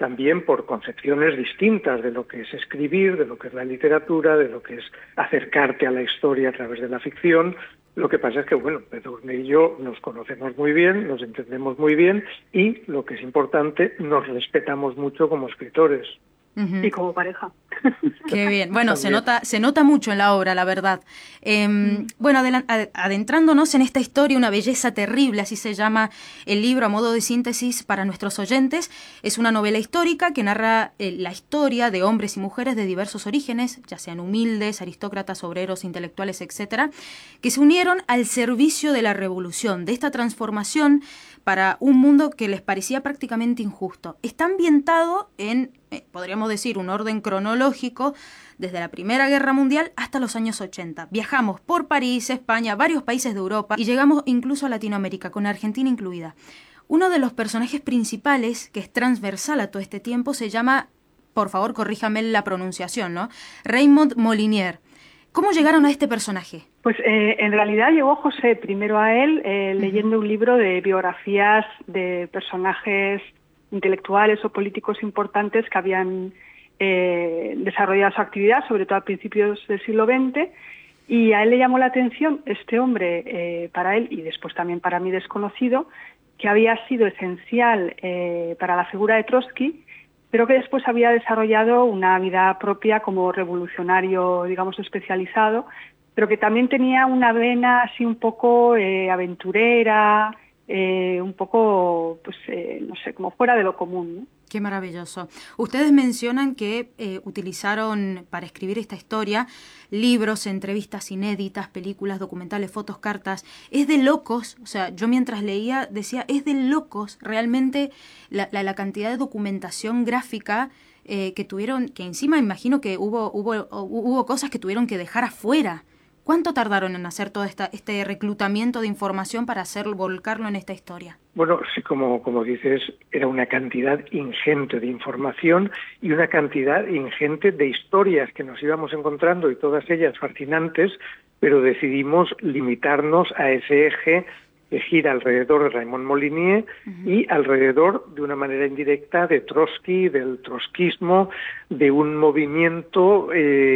también por concepciones distintas de lo que es escribir, de lo que es la literatura, de lo que es acercarte a la historia a través de la ficción. Lo que pasa es que, bueno, Edurne y yo nos conocemos muy bien, nos entendemos muy bien y, lo que es importante, nos respetamos mucho como escritores. Ujú. Y como pareja. Qué bien. Bueno, También. se nota mucho en la obra, la verdad. Bueno, adentrándonos en esta historia, una belleza terrible, así se llama el libro a modo de síntesis para nuestros oyentes. Es una novela histórica que narra la historia de hombres y mujeres de diversos orígenes, ya sean humildes, aristócratas, obreros, intelectuales, etcétera, que se unieron al servicio de la revolución, de esta transformación para un mundo que les parecía prácticamente injusto. Está ambientado en, podríamos decir, un orden cronológico desde la Primera Guerra Mundial hasta los años 80. Viajamos por París, España, varios países de Europa y llegamos incluso a Latinoamérica, con Argentina incluida. Uno de los personajes principales, que es transversal a todo este tiempo, se llama, por favor corríjame la pronunciación, ¿no? Raymond Molinier. ¿Cómo llegaron a este personaje? Pues en realidad llegó José primero a él leyendo un libro de biografías de personajes intelectuales o políticos importantes que habían desarrollado su actividad, sobre todo a principios del siglo XX, y a él le llamó la atención este hombre, para él y después también para mí desconocido, que había sido esencial para la figura de Trotsky, pero que después había desarrollado una vida propia como revolucionario, digamos, especializado, pero que también tenía una vena así un poco aventurera, un poco, pues, no sé, como fuera de lo común, ¿no? Qué maravilloso. Ustedes mencionan que utilizaron para escribir esta historia libros, entrevistas inéditas, películas, documentales, fotos, cartas. Es de locos, o sea, yo mientras leía decía, es de locos realmente la cantidad de documentación gráfica que tuvieron, que encima imagino que hubo cosas que tuvieron que dejar afuera. ¿Cuánto tardaron en hacer todo este reclutamiento de información para volcarlo en esta historia? Bueno, sí, como dices, era una cantidad ingente de información y una cantidad ingente de historias que nos íbamos encontrando, y todas ellas fascinantes, pero decidimos limitarnos a ese eje que gira alrededor de Raymond Molinier y alrededor, de una manera indirecta, de Trotsky, del trotskismo, de un movimiento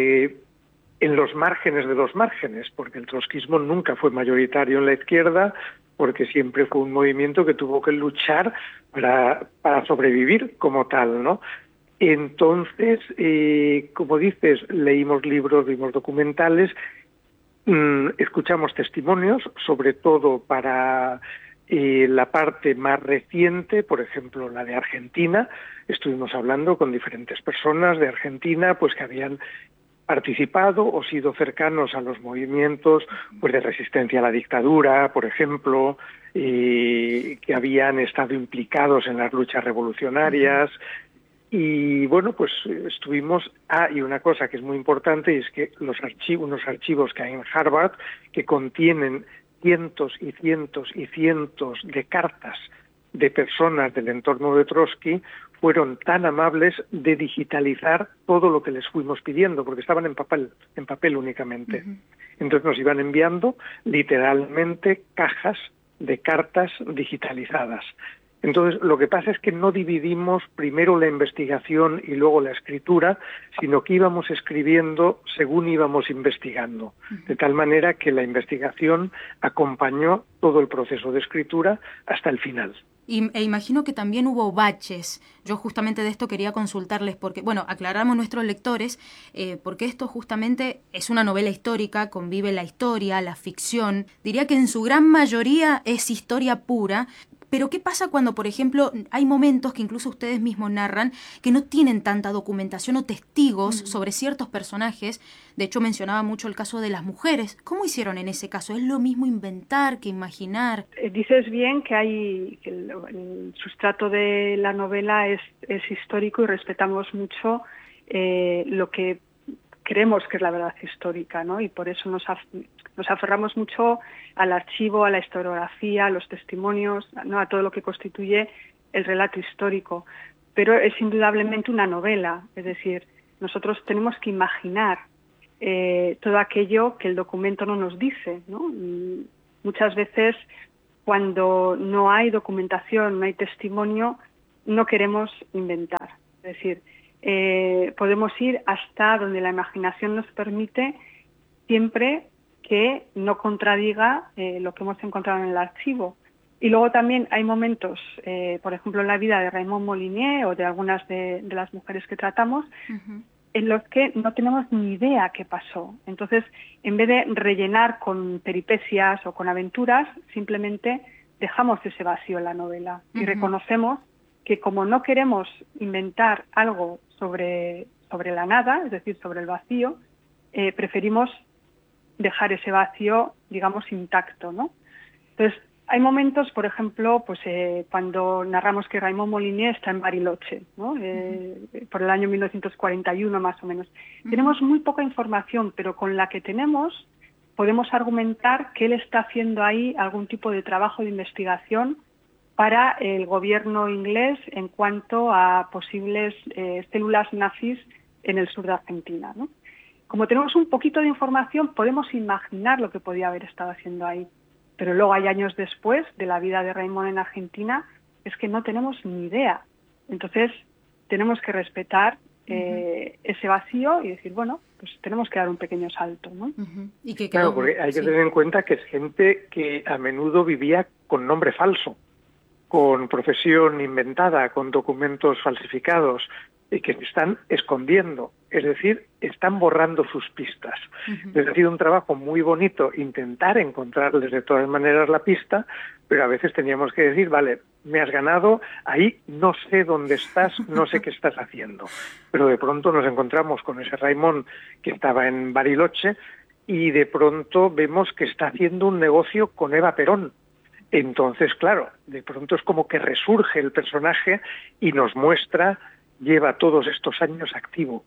en los márgenes de los márgenes, porque el trotskismo nunca fue mayoritario en la izquierda, porque siempre fue un movimiento que tuvo que luchar para sobrevivir como tal, ¿no? Entonces, como dices, leímos libros, vimos documentales, escuchamos testimonios, sobre todo para la parte más reciente, por ejemplo, la de Argentina. Estuvimos hablando con diferentes personas de Argentina, pues que habían participado o sido cercanos a los movimientos, pues, de resistencia a la dictadura, por ejemplo, que habían estado implicados en las luchas revolucionarias. Y bueno, pues estuvimos... y una cosa que es muy importante es que unos archivos que hay en Harvard, que contienen cientos y cientos y cientos de cartas de personas del entorno de Trotsky, fueron tan amables de digitalizar todo lo que les fuimos pidiendo, porque estaban en papel únicamente. Entonces nos iban enviando literalmente cajas de cartas digitalizadas. Entonces, lo que pasa es que no dividimos primero la investigación y luego la escritura, sino que íbamos escribiendo según íbamos investigando, de tal manera que la investigación acompañó todo el proceso de escritura hasta el final. E imagino que también hubo baches. Yo justamente de esto quería consultarles porque, bueno, aclaramos a nuestros lectores, porque esto justamente es una novela histórica, convive la historia, la ficción. Diría que en su gran mayoría es historia pura. Pero ¿qué pasa cuando, por ejemplo, hay momentos que incluso ustedes mismos narran que no tienen tanta documentación o testigos sobre ciertos personajes? De hecho, mencionaba mucho el caso de las mujeres. ¿Cómo hicieron en ese caso? ¿Es lo mismo inventar que imaginar? Dices bien que el sustrato de la novela es histórico y respetamos mucho lo que creemos que es la verdad histórica, ¿no? Y por eso nos aferramos mucho al archivo, a la historiografía, a los testimonios, ¿no? A todo lo que constituye el relato histórico. Pero es indudablemente una novela, es decir, nosotros tenemos que imaginar todo aquello que el documento no nos dice, ¿no? Y muchas veces, cuando no hay documentación, no hay testimonio, no queremos inventar. Es decir, podemos ir hasta donde la imaginación nos permite, siempre que no contradiga lo que hemos encontrado en el archivo. Y luego también hay momentos, por ejemplo, en la vida de Raymond Molinier o de algunas de las mujeres que tratamos, en los que no tenemos ni idea qué pasó. Entonces, en vez de rellenar con peripecias o con aventuras, simplemente dejamos ese vacío en la novela y reconocemos que como no queremos inventar algo sobre la nada, es decir, sobre el vacío, preferimos dejar ese vacío, digamos, intacto, ¿no? Entonces, hay momentos, por ejemplo, pues cuando narramos que Raymond Molinier está en Bariloche, ¿no? Por el año 1941 más o menos. Tenemos muy poca información, pero con la que tenemos podemos argumentar que él está haciendo ahí algún tipo de trabajo de investigación para el gobierno inglés en cuanto a posibles células nazis en el sur de Argentina, ¿no? Como tenemos un poquito de información, podemos imaginar lo que podía haber estado haciendo ahí. Pero luego hay años después de la vida de Raymond en Argentina, es que no tenemos ni idea. Entonces, tenemos que respetar ese vacío y decir, bueno, pues tenemos que dar un pequeño salto, ¿no? Y que claro, porque hay que tener en cuenta que es gente que a menudo vivía con nombre falso, con profesión inventada, con documentos falsificados, y que se están escondiendo, es decir, están borrando sus pistas. Les ha sido un trabajo muy bonito intentar encontrarles de todas maneras la pista, pero a veces teníamos que decir, vale, me has ganado, ahí no sé dónde estás, no sé qué estás haciendo. Pero de pronto nos encontramos con ese Raymond que estaba en Bariloche y de pronto vemos que está haciendo un negocio con Eva Perón. Entonces, claro, de pronto es como que resurge el personaje y nos muestra, lleva todos estos años activo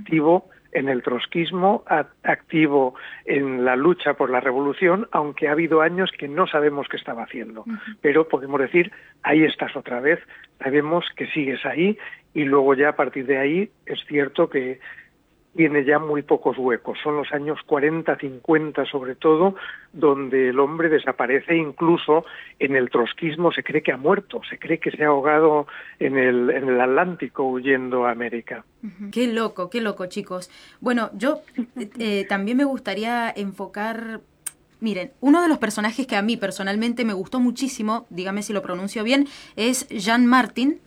en el trotskismo, activo en la lucha por la revolución, aunque ha habido años que no sabemos qué estaba haciendo. Pero podemos decir, ahí estás otra vez, sabemos que sigues ahí, y luego ya a partir de ahí es cierto que tiene ya muy pocos huecos. Son los años 40, 50 sobre todo, donde el hombre desaparece, incluso en el trotskismo se cree que ha muerto, se cree que se ha ahogado en el Atlántico huyendo a América. Qué loco, chicos. Bueno, yo también me gustaría enfocar... Miren, uno de los personajes que a mí personalmente me gustó muchísimo, dígame si lo pronuncio bien, es Jeanne Martin.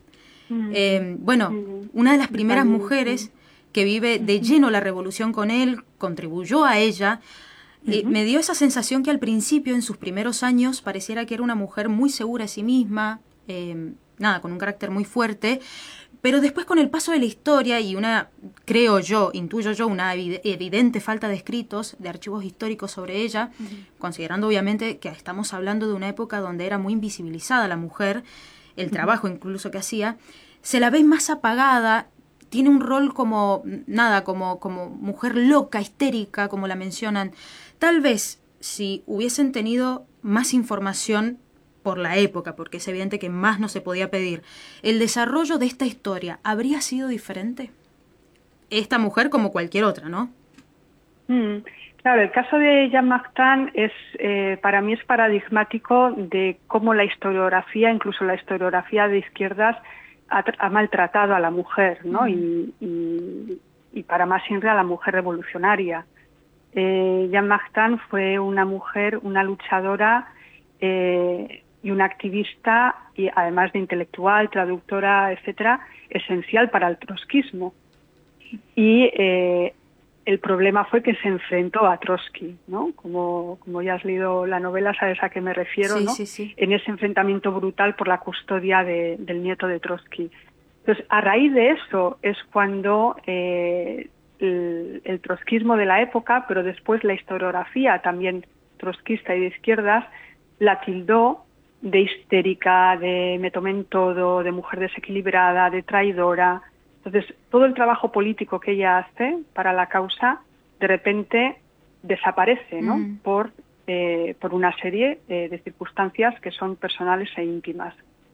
Una de las primeras mujeres que vive de lleno la revolución con él, contribuyó a ella. Me dio esa sensación que al principio, en sus primeros años, pareciera que era una mujer muy segura de sí misma, con un carácter muy fuerte, pero después con el paso de la historia y intuyo yo, una evidente falta de escritos, de archivos históricos sobre ella, considerando obviamente que estamos hablando de una época donde era muy invisibilizada la mujer, el trabajo incluso que hacía, se la ve más apagada. Tiene un rol como mujer loca, histérica, como la mencionan. Tal vez si hubiesen tenido más información por la época, porque es evidente que más no se podía pedir, ¿el desarrollo de esta historia habría sido diferente? Esta mujer como cualquier otra, ¿no? Claro, el caso de Jeanne Martin para mí es paradigmático de cómo la historiografía, incluso la historiografía de izquierdas, ha maltratado a la mujer, ¿no? Y para más siempre a la mujer revolucionaria. Jeanne Martin fue una mujer, una luchadora y una activista, y además de intelectual, traductora, etcétera, esencial para el trotskismo. Y el problema fue que se enfrentó a Trotsky, ¿no? Como ya has leído la novela, sabes a qué me refiero, sí, ¿no? Sí. En ese enfrentamiento brutal por la custodia del nieto de Trotsky. Entonces, a raíz de eso es cuando el trotskismo de la época, pero después la historiografía también trotskista y de izquierdas, la tildó de histérica, de me tomé en todo, de mujer desequilibrada, de traidora. Entonces, todo el trabajo político que ella hace para la causa, de repente desaparece, ¿no? Por una serie de circunstancias que son personales e íntimas.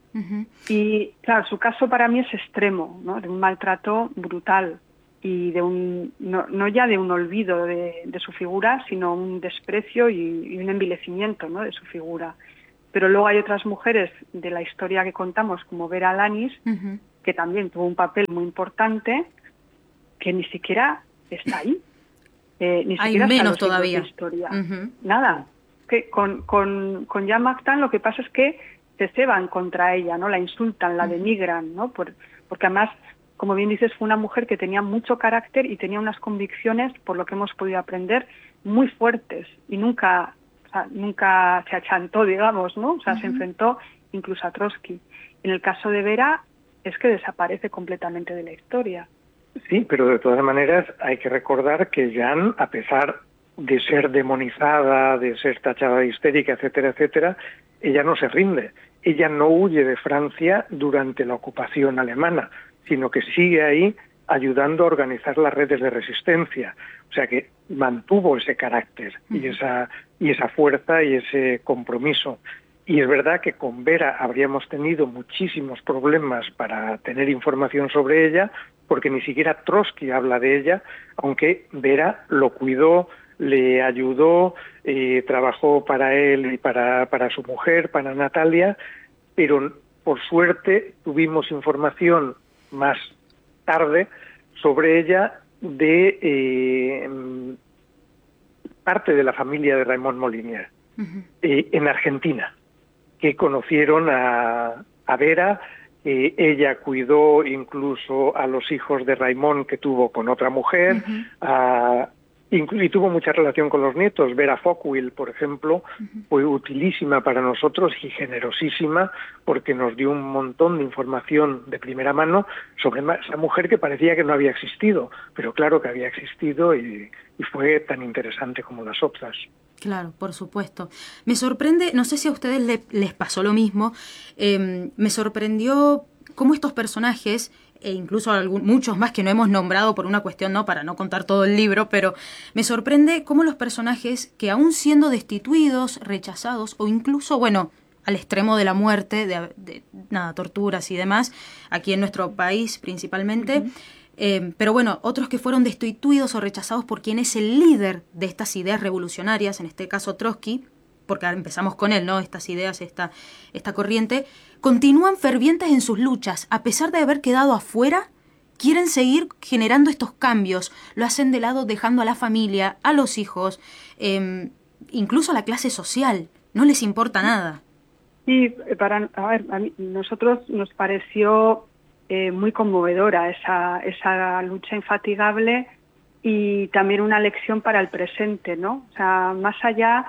Y, claro, su caso para mí es extremo, ¿no? De un maltrato brutal y de no ya de un olvido de su figura, sino un desprecio y un envilecimiento, ¿no? De su figura. pero luego hay otras mujeres de la historia que contamos, como Vera Lanis, que también tuvo un papel muy importante, que ni siquiera está ahí. Ni hay siquiera menos está en los todavía. libros de historia. Nada. Que con Jeanne Martin lo que pasa es que se ceban contra ella, ¿no? La insultan, la denigran, ¿no? Porque además, como bien dices, fue una mujer que tenía mucho carácter y tenía unas convicciones, por lo que hemos podido aprender, muy fuertes, y nunca se achantó, digamos, ¿no? O sea, se enfrentó incluso a Trotsky. En el caso de Vera es que desaparece completamente de la historia. Sí, pero de todas maneras hay que recordar que Jeanne, a pesar de ser demonizada, de ser tachada de histérica, etcétera, etcétera, ella no se rinde. Ella no huye de Francia durante la ocupación alemana, sino que sigue ahí ayudando a organizar las redes de resistencia. O sea que mantuvo ese carácter y esa fuerza y ese compromiso. Y es verdad que con Vera habríamos tenido muchísimos problemas para tener información sobre ella, porque ni siquiera Trotsky habla de ella, aunque Vera lo cuidó, le ayudó, trabajó para él y para su mujer, para Natalia, pero por suerte tuvimos información más tarde sobre ella de parte de la familia de Raymond Molinier, en Argentina, que conocieron a Vera. Ella cuidó incluso a los hijos de Raymond que tuvo con otra mujer, y tuvo mucha relación con los nietos. Vera Fockwil, por ejemplo, fue utilísima para nosotros y generosísima, porque nos dio un montón de información de primera mano sobre esa mujer que parecía que no había existido, pero claro que había existido y fue tan interesante como las otras. Claro, por supuesto. Me sorprende, no sé si a ustedes les pasó lo mismo, me sorprendió cómo estos personajes, e incluso muchos más que no hemos nombrado por una cuestión, no para no contar todo el libro, pero me sorprende cómo los personajes que aún siendo destituidos, rechazados o incluso, bueno, al extremo de la muerte, de torturas y demás, aquí en nuestro país principalmente, pero bueno, otros que fueron destituidos o rechazados por quien es el líder de estas ideas revolucionarias, en este caso Trotsky, porque empezamos con él, ¿no? Estas ideas, esta corriente, continúan fervientes en sus luchas, a pesar de haber quedado afuera, quieren seguir generando estos cambios, lo hacen de lado dejando a la familia, a los hijos, incluso a la clase social, no les importa nada. Sí, a nosotros nos pareció muy conmovedora esa lucha infatigable y también una lección para el presente, ¿no? O sea, más allá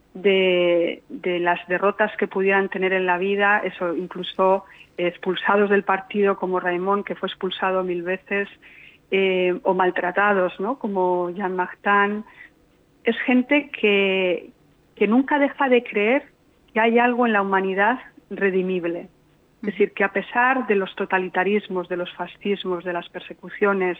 de las derrotas que pudieran tener en la vida, eso, incluso expulsados del partido como Raymond, que fue expulsado 1000 veces, o maltratados, ¿no? Como Jeanne Martin, es gente que nunca deja de creer que hay algo en la humanidad redimible. Es decir, que a pesar de los totalitarismos, de los fascismos, de las persecuciones,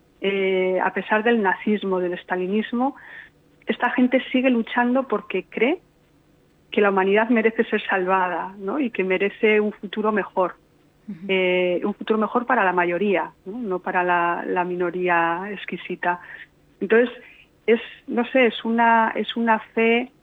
a pesar del nazismo, del estalinismo, esta gente sigue luchando porque cree que la humanidad merece ser salvada, ¿no? Y que merece un futuro mejor. Un futuro mejor para la mayoría, no para la minoría exquisita. Entonces, es una fe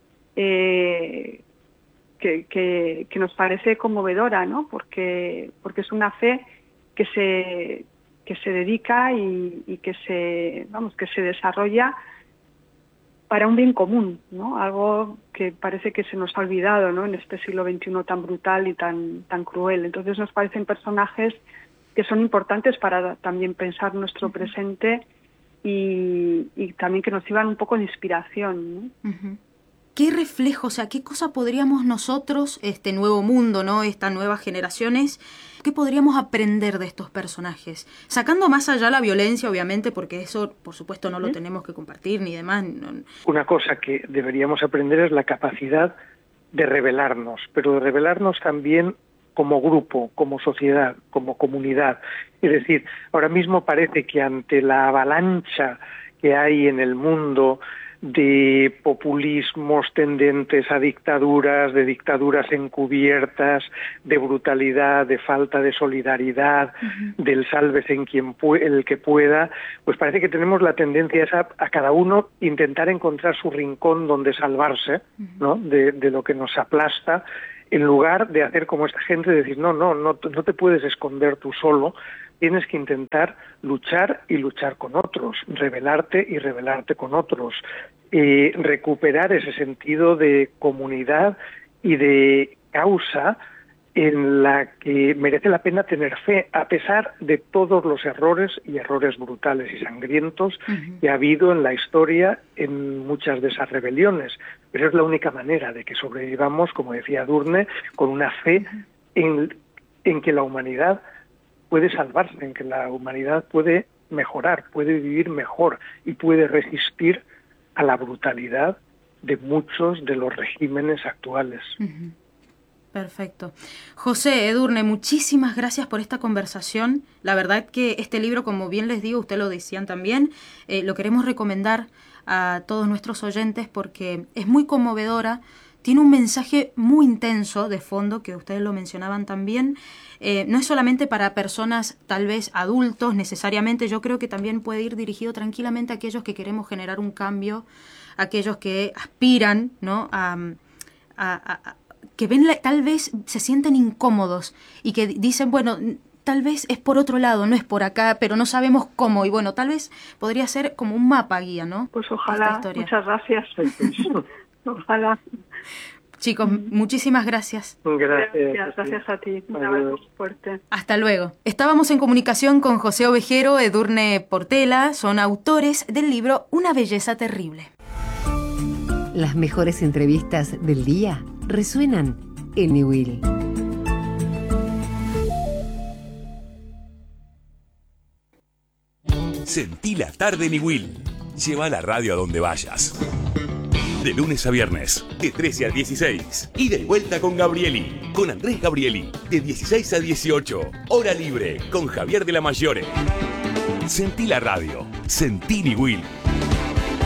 que nos parece conmovedora, ¿no? Porque es una fe que se dedica y que se desarrolla para un bien común, ¿no? Algo que parece que se nos ha olvidado, ¿no? En este siglo XXI tan brutal y tan cruel. Entonces nos parecen personajes que son importantes para también pensar nuestro presente y también que nos sirvan un poco de inspiración, ¿no? ¿Qué reflejo, o sea, qué cosa podríamos nosotros, este nuevo mundo, ¿no? Estas nuevas generaciones, qué podríamos aprender de estos personajes? Sacando más allá la violencia, obviamente, porque eso, por supuesto, no lo tenemos que compartir ni demás. No. Una cosa que deberíamos aprender es la capacidad de rebelarnos, pero de rebelarnos también como grupo, como sociedad, como comunidad. Es decir, ahora mismo parece que ante la avalancha que hay en el mundo de populismos tendentes a dictaduras, de dictaduras encubiertas, de brutalidad, de falta de solidaridad, del sálvese en el que pueda, pues parece que tenemos la tendencia a cada uno intentar encontrar su rincón donde salvarse, ¿no? de lo que nos aplasta, en lugar de hacer como esta gente, decir, no te puedes esconder tú solo, tienes que intentar luchar y luchar con otros, rebelarte y rebelarte con otros, recuperar ese sentido de comunidad y de causa en la que merece la pena tener fe, a pesar de todos los errores y errores brutales y sangrientos que ha habido en la historia en muchas de esas rebeliones. Pero es la única manera de que sobrevivamos, como decía Edurne, con una fe en que la humanidad puede salvarse, en que la humanidad puede mejorar, puede vivir mejor y puede resistir a la brutalidad de muchos de los regímenes actuales. Perfecto. José, Edurne, muchísimas gracias por esta conversación. La verdad que este libro, como bien les digo, ustedes lo decían también, lo queremos recomendar a todos nuestros oyentes porque es muy conmovedora, tiene un mensaje muy intenso de fondo, que ustedes lo mencionaban también. No es solamente para personas, tal vez adultos necesariamente, yo creo que también puede ir dirigido tranquilamente a aquellos que queremos generar un cambio, aquellos que aspiran, ¿no?, que ven tal vez se sienten incómodos y que dicen, bueno, tal vez es por otro lado, no es por acá, pero no sabemos cómo. Y bueno, tal vez podría ser como un mapa guía, ¿no? Pues ojalá, muchas gracias. Ojalá. Chicos, muchísimas gracias. Gracias a ti. Un abrazo fuerte. Hasta luego. Estábamos en comunicación con José Ovejero, Edurne Portela, son autores del libro Una belleza terrible. Las mejores entrevistas del día resuenan en Niwil. Sentí la tarde Niwil. Lleva la radio a donde vayas. De lunes a viernes, de 13 a 16. Ida y vuelta con Gabrieli, con Andrés Gabrieli, de 16 a 18. Hora libre, con Javier de la Maggiore. Sentí la radio. Sentí Niwil.